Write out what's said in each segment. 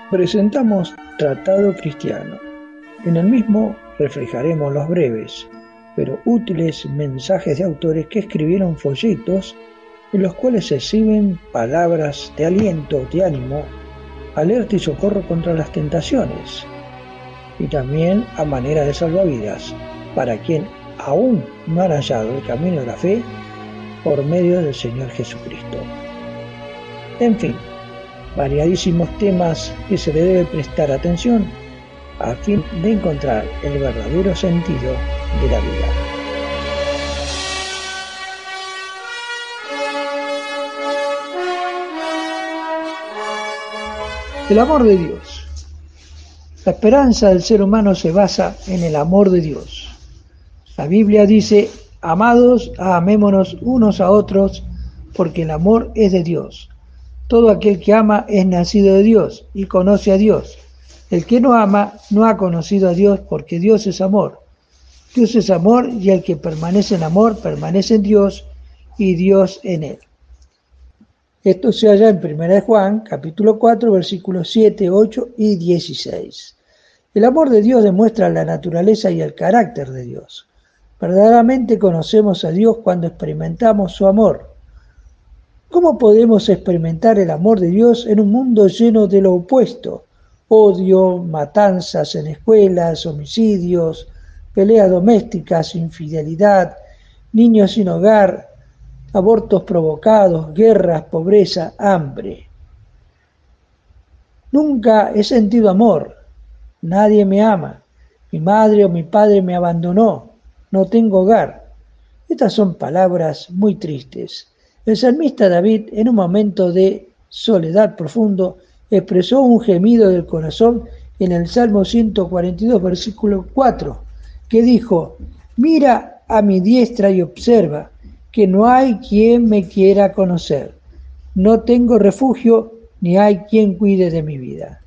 Presentamos Tratado Cristiano. En el mismo reflejaremos los breves, pero útiles mensajes de autores que escribieron folletos en los cuales se exhiben palabras de aliento, de ánimo, alerta y socorro contra las tentaciones, y también a manera de salvavidas para quien aún no han hallado el camino de la fe por medio del Señor Jesucristo. En fin, variadísimos temas que se le debe prestar atención a fin de encontrar el verdadero sentido de la vida. El amor de Dios. La esperanza del ser humano se basa en el amor de Dios. La Biblia dice: amados, amémonos unos a otros, porque el amor es de Dios. Todo aquel que ama es nacido de Dios y conoce a Dios. El que no ama no ha conocido a Dios, porque Dios es amor. Dios es amor, y el que permanece en amor permanece en Dios y Dios en él. Esto se halla en 1 Juan, capítulo 4, versículos 7, 8 y 16. El amor de Dios demuestra la naturaleza y el carácter de Dios. Verdaderamente conocemos a Dios cuando experimentamos su amor. ¿Cómo podemos experimentar el amor de Dios en un mundo lleno de lo opuesto? Odio, matanzas en escuelas, homicidios, peleas domésticas, infidelidad, niños sin hogar, abortos provocados, guerras, pobreza, hambre. Nunca he sentido amor. Nadie me ama. Mi madre o mi padre me abandonó. No tengo hogar. Estas son palabras muy tristes. El salmista David, en un momento de soledad profundo, expresó un gemido del corazón en el Salmo 142, versículo 4, que dijo: mira a mi diestra y observa, que no hay quien me quiera conocer. No tengo refugio, ni hay quien cuide de mi vida.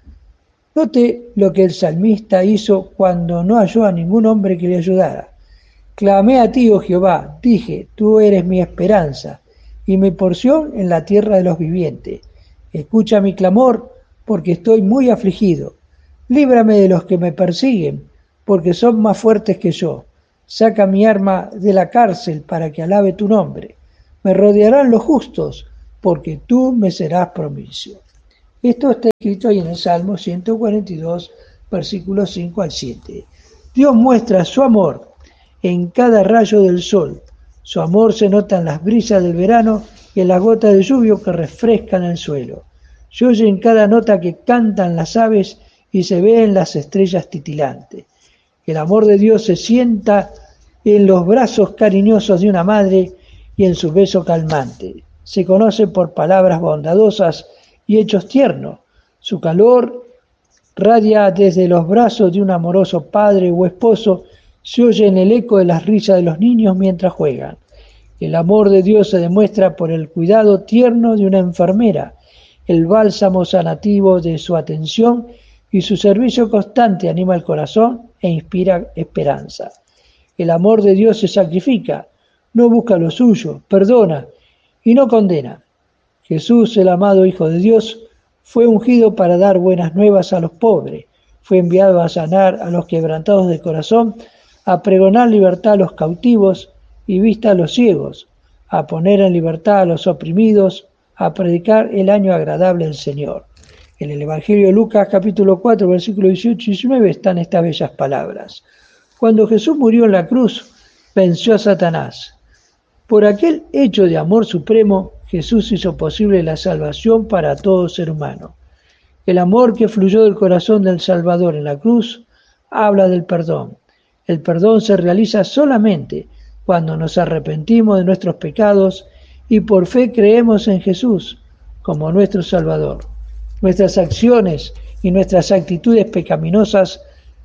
Note lo que el salmista hizo cuando no halló a ningún hombre que le ayudara. Clamé a ti, oh Jehová, dije: tú eres mi esperanza y mi porción en la tierra de los vivientes. Escucha mi clamor, porque estoy muy afligido. Líbrame de los que me persiguen, porque son más fuertes que yo. Saca mi arma de la cárcel para que alabe tu nombre. Me rodearán los justos, porque tú me serás propicio. Esto está escrito ahí en el Salmo 142, versículos 5 al 7. Dios muestra su amor en cada rayo del sol. Su amor se nota en las brisas del verano y en las gotas de lluvia que refrescan el suelo. Se oye en cada nota que cantan las aves y se ve en las estrellas titilantes. El amor de Dios se sienta en los brazos cariñosos de una madre y en su beso calmante. Se conoce por palabras bondadosas y hechos tiernos. Su calor radia desde los brazos de un amoroso padre o esposo. Se oye en el eco de las risas de los niños mientras juegan. El amor de Dios se demuestra por el cuidado tierno de una enfermera, el bálsamo sanativo de su atención, y su servicio constante anima el corazón e inspira esperanza. El amor de Dios se sacrifica, no busca lo suyo, perdona y no condena. Jesús, el amado Hijo de Dios, fue ungido para dar buenas nuevas a los pobres, fue enviado a sanar a los quebrantados de corazón, a pregonar libertad a los cautivos y vista a los ciegos, a poner en libertad a los oprimidos, a predicar el año agradable del Señor. En el Evangelio de Lucas, capítulo 4, versículos 18 y 19, están estas bellas palabras. Cuando Jesús murió en la cruz, venció a Satanás. Por aquel hecho de amor supremo, Jesús hizo posible la salvación para todo ser humano. El amor que fluyó del corazón del Salvador en la cruz habla del perdón. El perdón se realiza solamente cuando nos arrepentimos de nuestros pecados y por fe creemos en Jesús como nuestro Salvador. Nuestras acciones y nuestras actitudes pecaminosas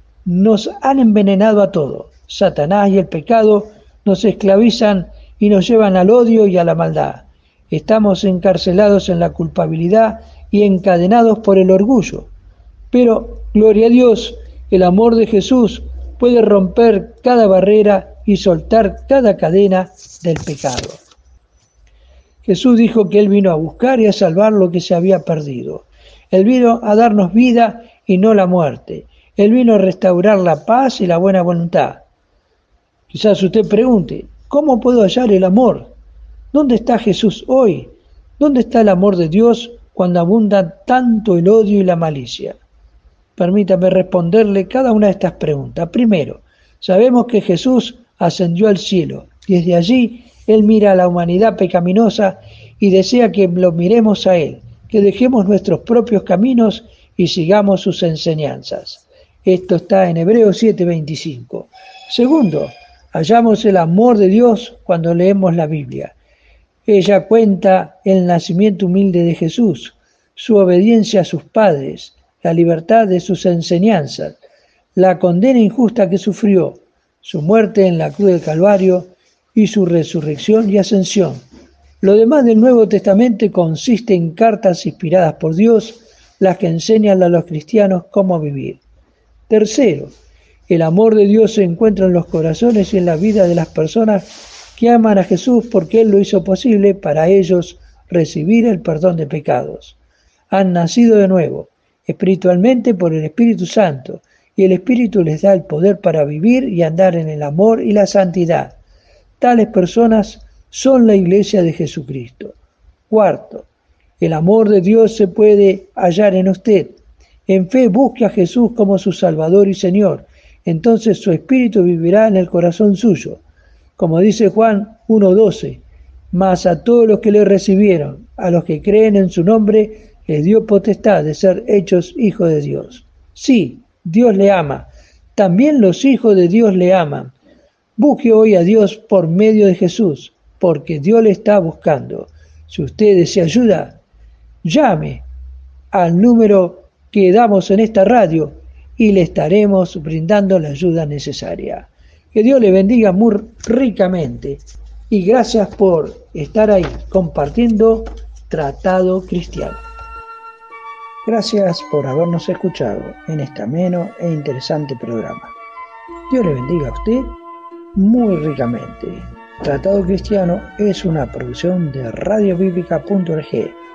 nos han envenenado a todos. Satanás y el pecado nos esclavizan y nos llevan al odio y a la maldad. Estamos encarcelados en la culpabilidad y encadenados por el orgullo. Pero, gloria a Dios, el amor de Jesús puede romper cada barrera y soltar cada cadena del pecado. Jesús dijo que Él vino a buscar y a salvar lo que se había perdido. Él vino a darnos vida y no la muerte. Él vino a restaurar la paz y la buena voluntad. Quizás usted pregunte, ¿cómo puedo hallar el amor? ¿Dónde está Jesús hoy? ¿Dónde está el amor de Dios cuando abundan tanto el odio y la malicia? Permítame responderle cada una de estas preguntas. Primero, sabemos que Jesús ascendió al cielo. Desde allí, Él mira a la humanidad pecaminosa y desea que lo miremos a Él, que dejemos nuestros propios caminos y sigamos sus enseñanzas. Esto está en Hebreos 7:25. Segundo, hallamos el amor de Dios cuando leemos la Biblia. Ella cuenta el nacimiento humilde de Jesús, su obediencia a sus padres, la libertad de sus enseñanzas, la condena injusta que sufrió, su muerte en la cruz del Calvario y su resurrección y ascensión. Lo demás del Nuevo Testamento consiste en cartas inspiradas por Dios, las que enseñan a los cristianos cómo vivir. Tercero, el amor de Dios se encuentra en los corazones y en la vida de las personas que aman a Jesús porque Él lo hizo posible para ellos recibir el perdón de pecados. Han nacido de nuevo, espiritualmente por el Espíritu Santo, y el Espíritu les da el poder para vivir y andar en el amor y la santidad. Tales personas son la Iglesia de Jesucristo. Cuarto, el amor de Dios se puede hallar en usted. En fe busque a Jesús como su Salvador y Señor. Entonces su Espíritu vivirá en el corazón suyo. Como dice Juan 1:12, mas a todos los que le recibieron, a los que creen en su nombre, les dio potestad de ser hechos hijos de Dios. Sí, Dios le ama. También los hijos de Dios le aman. Busque hoy a Dios por medio de Jesús, porque Dios le está buscando. Si usted desea ayuda, llame al número que damos en esta radio y le estaremos brindando la ayuda necesaria. Que Dios le bendiga muy ricamente y gracias por estar ahí compartiendo Tratado Cristiano. Gracias por habernos escuchado en este ameno e interesante programa. Dios le bendiga a usted muy ricamente. Tratado Cristiano es una producción de radiobiblica.org.